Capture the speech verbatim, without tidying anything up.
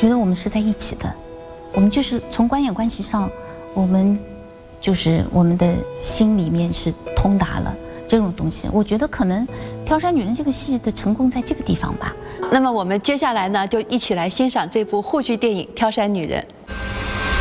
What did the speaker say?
觉得我们是在一起的，我们就是从观演关系上，我们就是我们的心里面是通达了这种东西。我觉得可能《挑山女人》这个戏的成功在这个地方吧。 那么我们接下来呢，就一起来欣赏这部沪剧电影《挑山女人》。